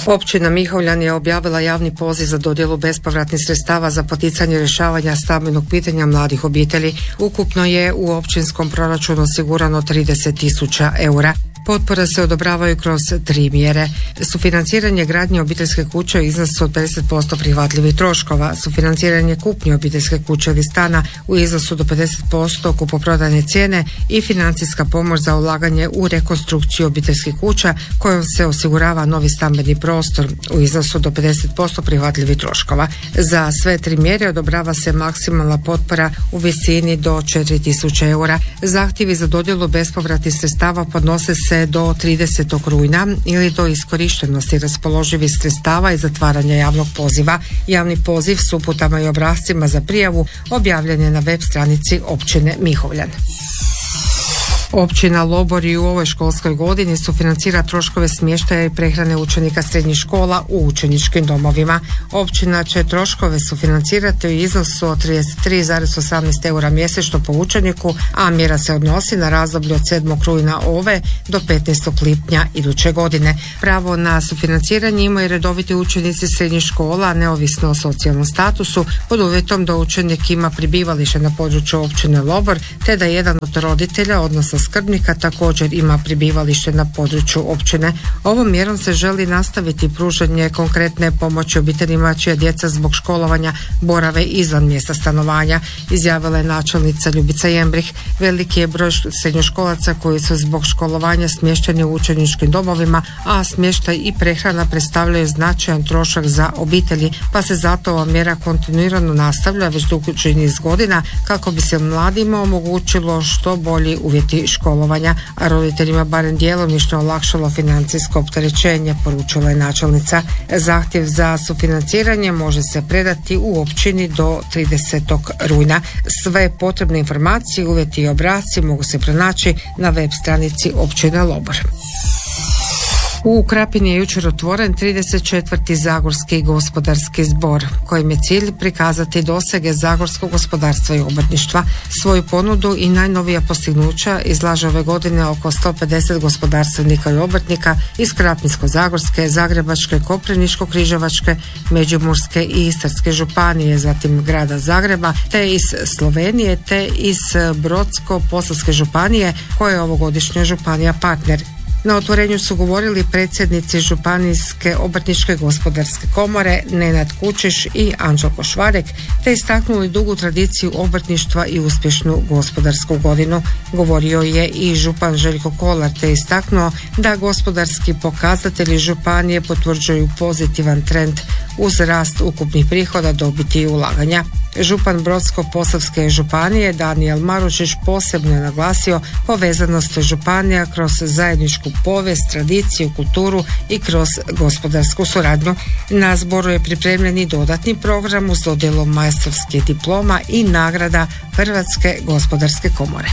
Općina Mihovljan je objavila javni poziv za dodjelu bespovratnih sredstava za poticanje rješavanja stambenog pitanja mladih obitelji. Ukupno je u općinskom proračunu osigurano 30.000 eura. Potpore se odobravaju kroz 3 mjere. Sufinanciranje gradnje obiteljske kuće u iznosu od 50% prihvatljivih troškova, sufinanciranje kupnje obiteljske kuće ili stana u iznosu do 50% kupoprodajne cijene i financijska pomoć za ulaganje u rekonstrukciju obiteljskih kuća kojom se osigurava novi stambeni prostor u iznosu do 50% prihvatljivih troškova. Za sve 3 mjere odobrava se maksimalna potpora u visini do 4.000 eura. Zahtjevi za dodjelu bespovratnih sredstava podnose se do 30. rujna ili do iskorištenosti raspoloživih sredstava i zatvaranja javnog poziva. Javni poziv s uputama i obrascima za prijavu objavljen je na web stranici općine Mihovljan. Općina Lobor i u ovoj školskoj godini sufinancira troškove smještaja i prehrane učenika srednjih škola u učeničkim domovima. Općina će troškove sufinancirati u iznosu od 33,18 eura mjesečno po učeniku, a mjera se odnosi na razdoblje od 7. rujna ove do 15. lipnja iduće godine. Pravo na sufinanciranje imaju redoviti učenici srednjih škola, neovisno o socijalnom statusu, pod uvjetom da učenik ima prebivalište na području općine Lobor, te da jedan od roditelja, odnosno skrbnika, također ima prebivalište na području općine. Ovom mjerom se želi nastaviti pružanje konkretne pomoći obiteljima čija djeca zbog školovanja borave izvan mjesta stanovanja, izjavila je načelnica Ljubica Jembrih. Veliki je broj srednjoškolaca koji su zbog školovanja smješteni u učeničkim domovima, a smještaj i prehrana predstavljaju značajan trošak za obitelji, pa se zato ova mjera kontinuirano nastavlja već duži niz godina kako bi se mladima omogućilo što bolji uvjeti školovanja, a roditeljima barem djelomično olakšalo financijsko opterećenje, poručila je načelnica. Zahtjev za sufinanciranje može se predati u općini do 30. rujna. Sve potrebne informacije, uvjeti i obrasci mogu se pronaći na web stranici općine Lobor. U Krapini je jučer otvoren 34. Zagorski gospodarski zbor, kojim je cilj prikazati dosege zagorskog gospodarstva i obrtništva. Svoju ponudu i najnovija postignuća izlaže ove godine oko 150 gospodarstvenika i obrtnika iz Krapinsko-zagorske, Zagrebačke, Koprivničko-križevačke, Međimurske i Istarske županije, zatim grada Zagreba, te iz Slovenije, te iz Brodsko-posavske županije, koja je ovogodišnja županija partner. Na otvorenju su govorili predsjednici Županijske obrtničke gospodarske komore Nenad Kučiš i Anđelko Švarek, te istaknuli dugu tradiciju obrtništva i uspješnu gospodarsku godinu. Govorio je i župan Željko Kolar, te istaknuo da gospodarski pokazatelji županije potvrđuju pozitivan trend uz rast ukupnih prihoda, dobiti i ulaganja. Župan Brodsko-posavske županije Danijel Marušić posebno je naglasio povezanost županija kroz zajedničku povijest, tradiciju, kulturu i kroz gospodarsku suradnju. Na zboru je pripremljen i dodatni program uz dodjelom majstorskih diploma i nagrada Hrvatske gospodarske komore.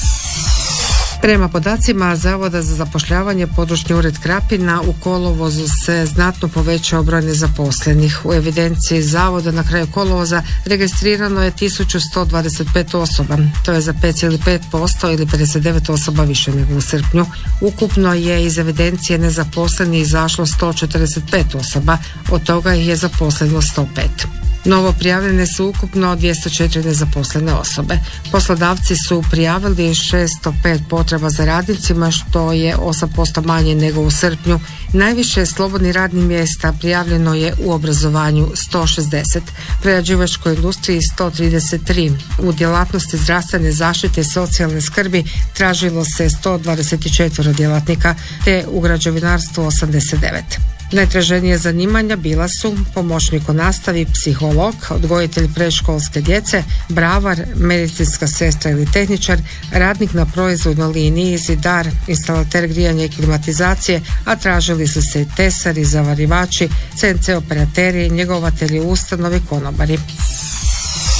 Prema podacima Zavoda za zapošljavanje, područni ured Krapina u kolovozu se znatno povećao broj nezaposlenih. U evidenciji Zavoda na kraju kolovoza registrirano je 1125 osoba, to je za 5,5% ili 59 osoba više nego u srpnju. Ukupno je iz evidencije nezaposlenih izašlo 145 osoba, od toga ih je zaposleno 105. Novo prijavljene su ukupno 204 nezaposlene osobe. Poslodavci su prijavili 605 potreba za radnicima, što je 8% manje nego u srpnju. Najviše slobodnih radnih mjesta prijavljeno je u obrazovanju 160, prerađivačkoj industriji 133, u djelatnosti zdravstvene zaštite i socijalne skrbi tražilo se 124 djelatnika, te u građevinarstvu 89. Najtraženije zanimanja bila su pomoćnik u nastavi, psiholog, odgojitelj predškolske djece, bravar, medicinska sestra ili tehničar, radnik na proizvodnoj liniji, zidar, instalater grijanja i klimatizacije, a tražili su se i tesari, zavarivači, CNC operateri, njegovatelji u ustanovi, konobari.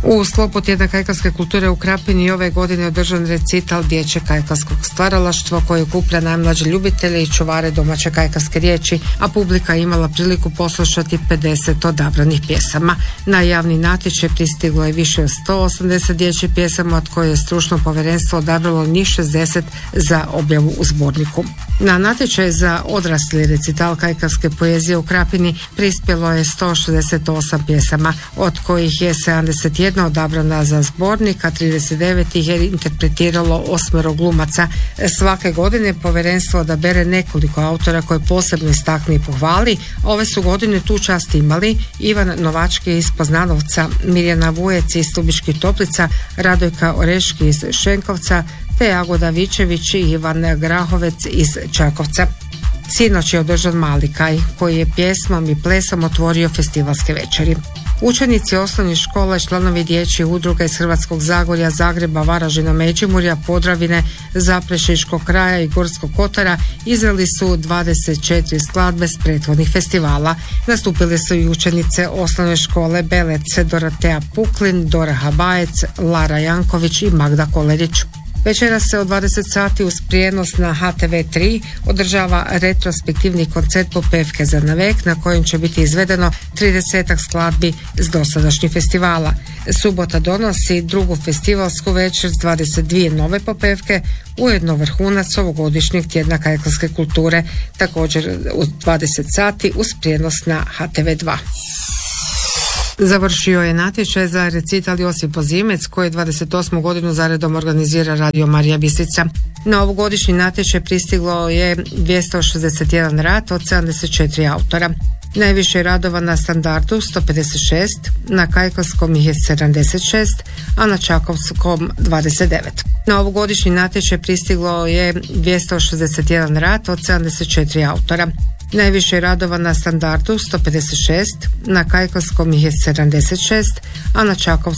U sklopu tjedna kajkavske kulture u Krapini ove godine održan recital dječje kajkavskog stvaralaštva koji okuplja najmlađe ljubitelje i čuvare domaće kajkavske riječi, a publika je imala priliku poslušati 50 odabranih pjesama. Na javni natječaj pristiglo je više od 180 dječjih pjesama, od koje je stručno povjerenstvo odabralo njih 60 za objavu u zborniku. Na natječaj za odrasli recital kajkavske poezije u Krapini prispjelo je 168 pjesama, od kojih je 71 odabrana za zbornik, a 39 ih je interpretiralo 8 glumaca. Svake godine povjerenstvo odabere nekoliko autora koje posebno istakne i pohvali. Ove su godine tu čast imali Ivan Novački iz Poznanovca, Mirjana Vujec iz Stubičkih Toplica, Radojka Oreški iz Šenkovca, te Jagoda Vičević i Ivan Grahovec iz Čakovca. Sinoć je održan Mali kaj, koji je pjesmom i plesom otvorio festivalske večeri. Učenici osnovnih škola i članovi dječjih udruga iz Hrvatskog Zagorja, Zagreba, Varaždina, Međimurja, Podravine, Zaprešiškog kraja i Gorskog kotara izveli su 24 skladbe s prethodnih festivala. Nastupili su i učenice osnovne škole Belec, Dorotea Puklin, Dora Habajec, Lara Janković i Magda Kolerić. Večera se od 20 sati uz prijenos na HTV3 održava retrospektivni koncert Popevke za navek, na kojem će biti izvedeno 30 skladbi s dosadašnjih festivala. Subota donosi drugu festivalsku večer s 22 nove popevke, ujedno vrhunac ovogodišnjeg tjedna kajkavske kulture, također u 20 sati uz prijenos na HTV2. Završio je natječaj za recital Josip Pozimec, koji 28. godinu zaredom organizira Radio Marija Bistrica. Na ovogodišnji natječaj pristiglo je 261 rad od 74 autora. Najviše radova na standardu 156, na kajkavskom ih je 76, a na čakovskom 29. Na ovogodišnji natječaj pristiglo je 261 rad od 74 autora. Najviše radova na standardu 156, na kajkavskom ih je 76, a na čakovskom